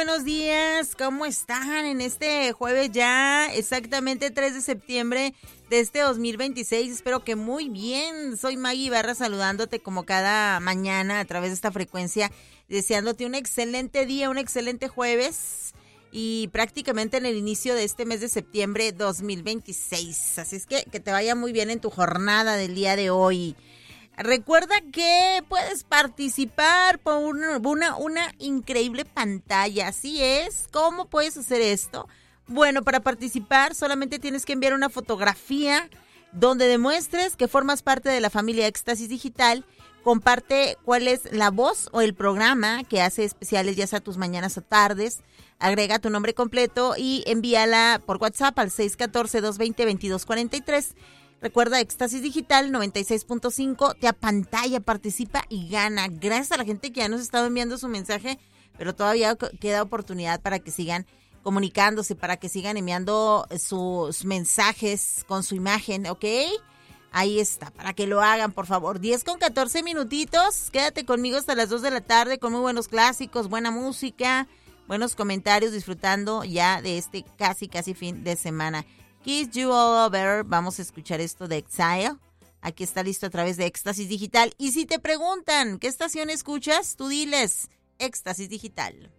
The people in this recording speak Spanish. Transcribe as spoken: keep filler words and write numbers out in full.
buenos días. ¿Cómo están en este jueves ya? Exactamente tres de septiembre de este dos mil veintiséis. Espero que muy bien. Soy Maggie Ibarra saludándote como cada mañana a través de esta frecuencia, deseándote un excelente día, un excelente jueves y prácticamente en el inicio de este mes de septiembre dos mil veintiséis. Así es que que te vaya muy bien en tu jornada del día de hoy. Recuerda que puedes participar por una, una, una increíble pantalla. Así es. ¿Cómo puedes hacer esto? Bueno, para participar solamente tienes que enviar una fotografía donde demuestres que formas parte de la familia Éxtasis Digital. Comparte cuál es la voz o el programa que hace especiales ya sea tus mañanas o tardes. Agrega tu nombre completo y envíala por WhatsApp al seis uno cuatro, dos dos cero, dos dos cuatro tres. Recuerda, Éxtasis Digital noventa y seis punto cinco, te apantalla, participa y gana. Gracias a la gente que ya nos ha estado enviando su mensaje, pero todavía queda oportunidad para que sigan comunicándose, para que sigan enviando sus mensajes con su imagen, ¿ok? Ahí está, para que lo hagan, por favor. diez con catorce minutitos, quédate conmigo hasta las dos de la tarde con muy buenos clásicos, buena música, buenos comentarios, disfrutando ya de este casi, casi fin de semana. Kiss You All Over, vamos a escuchar esto de Exile. Aquí está listo a través de Éxtasis Digital. Y si te preguntan, ¿qué estación escuchas? Tú diles, Éxtasis Digital.